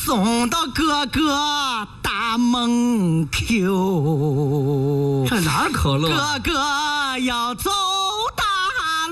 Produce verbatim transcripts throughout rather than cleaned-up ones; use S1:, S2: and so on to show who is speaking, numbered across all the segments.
S1: 送到哥哥大门口。
S2: 这哪儿可乐？
S1: 哥哥要走大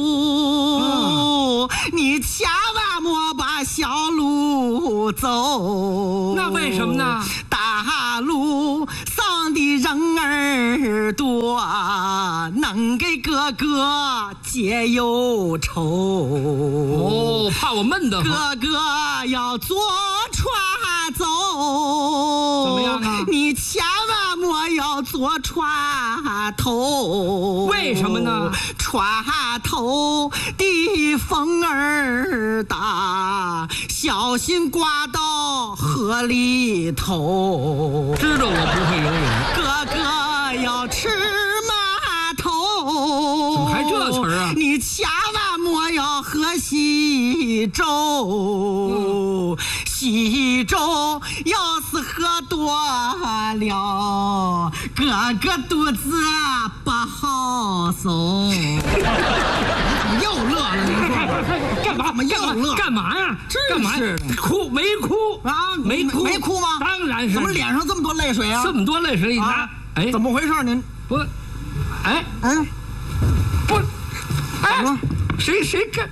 S1: 路，嗯、你千万莫把小路走。
S2: 那为什么呢？
S1: 大路上的人儿多，能给哥哥解忧愁。
S2: 哦，怕我闷得
S1: 慌。哥哥要坐船走，
S2: 怎么样啊？
S1: 你千万莫要坐船头。
S2: 为什么呢？
S1: 船头的风儿大，小心刮到河里头。
S2: 知道我不会游泳。
S1: 哥哥要吃码头。
S2: 怎么还这词儿啊？
S1: 你千万莫要喝稀粥，嗯、稀粥要是喝多了，哥哥肚子不好受。你怎么又乐了？您说
S2: 干嘛？
S1: 怎么又乐？
S2: 干嘛呀？
S1: 干嘛？
S2: 哭没哭
S1: 啊？
S2: 没哭
S1: 没哭吗？
S2: 当然是。
S1: 怎么脸上这么多泪水啊？
S2: 这么多泪水，你拿、啊、
S1: 哎，怎么回事？您
S2: 不，哎
S1: 嗯，
S2: 不，哎，
S1: 怎么？
S2: 谁谁干？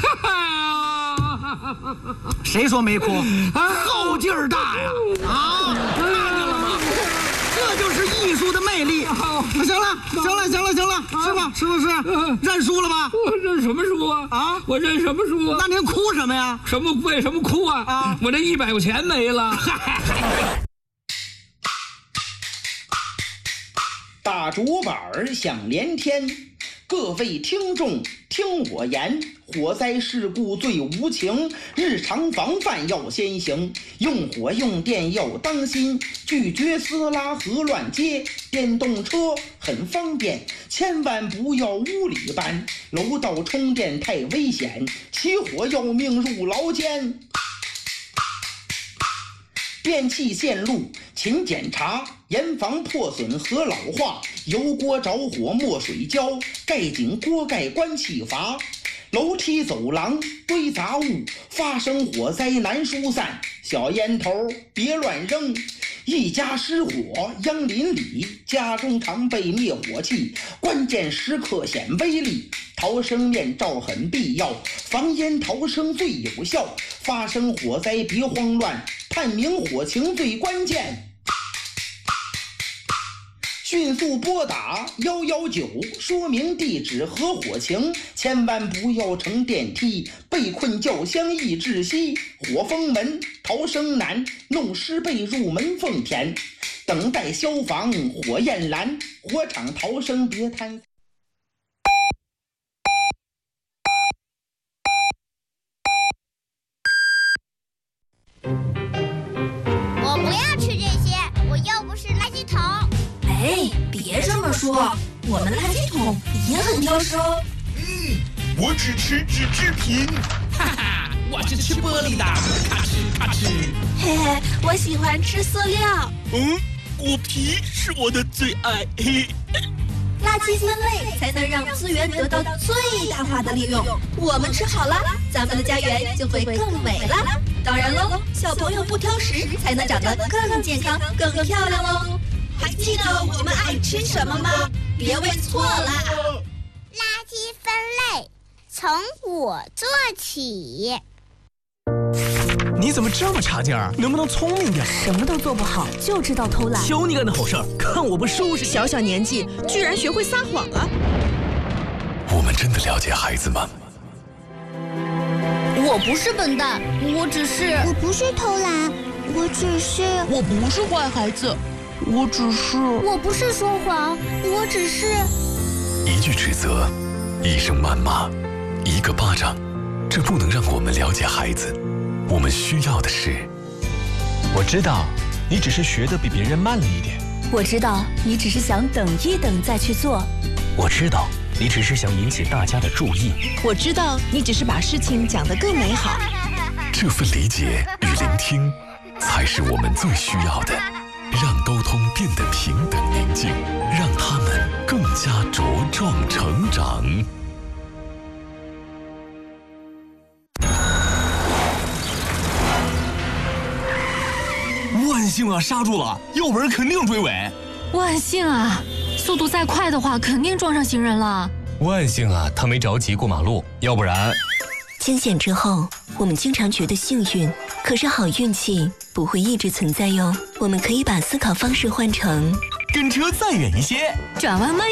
S1: 谁说没哭？后劲儿大呀！啊，看见了吗？这就是艺术的魅力。行了，行了，行了，行了，是吧？是不是？认输了吧？
S2: 我认什么输啊？啊，我认什么输啊？
S1: 那您哭什么呀？
S2: 什么？为什么哭啊？啊，我这一百块钱没了。
S3: 大竹板响连天，各位听众听我言，火灾事故最无情，日常防范要先行，用火用电要当心，拒绝私拉和乱接，电动车很方便，千万不要屋里搬，楼道充电太危险，起火要命入牢监。电器线路勤检查，严防破损和老化，油锅着火没水浇，盖紧锅盖关气阀，楼梯走廊堆杂物，发生火灾难疏散，小烟头别乱扔，一家失火殃邻里，家中常备灭火器，关键时刻显威力，逃生面罩很必要，防烟逃生最有效，发生火灾别慌乱，判明火情最关键，迅速拨打一一九说明地址和火情，千万不要乘电梯，被困轿厢易窒息，火封门逃生难，弄湿被入门缝填，等待消防火焰燃，火场逃生别贪。
S4: 我不要吃这些，我又不是垃圾桶。
S5: 哎，别这么说，我们垃圾桶也很挑食哦。
S6: 嗯，我只吃纸制品。
S7: 哈哈，我是吃玻璃的，咔哧咔哧。
S5: 嘿嘿，我喜欢吃塑料。
S6: 嗯，果皮是我的最爱。嘿。
S5: 垃圾分类才能让资源得到最大化的利用。我们吃好了，咱们的家园就会更美了。当然喽，小朋友不挑食，才能长得更健康、更漂亮喽。还记得我们爱吃什么吗？别问错了。
S4: 垃圾分类从我做起。
S8: 你怎么这么差劲儿？能不能聪明点？
S9: 什么都做不好，就知道偷懒。
S8: 求你干的好事儿，看我不收拾你！
S9: 小小年纪居然学会撒谎了。
S10: 我们真的了解孩子吗？
S4: 我不是笨蛋，我只是……
S11: 我不是偷懒，我只是……
S12: 我不是坏孩子，我只是……
S11: 我不是说谎，我只是……
S10: 一句指责，一声谩骂，一个巴掌，这不能让我们了解孩子。我们需要的是，
S13: 我知道你只是学得比别人慢了一点，
S9: 我知道你只是想等一等再去做，
S13: 我知道你只是想引起大家的注意，
S9: 我知道你只是把事情讲得更美好。
S10: 这份理解与聆听才是我们最需要的，让沟通变得平等宁静，让他们更加茁壮成长。
S8: 万幸啊，刹住了，要不然肯定追尾。
S14: 万幸啊，速度再快的话，肯定撞上行人了。
S13: 万幸啊，他没着急过马路，要不然……
S15: 惊险之后，我们经常觉得幸运，可是好运气不会一直存在哟。我们可以把思考方式换成：
S8: 跟车再远一些，
S14: 转弯慢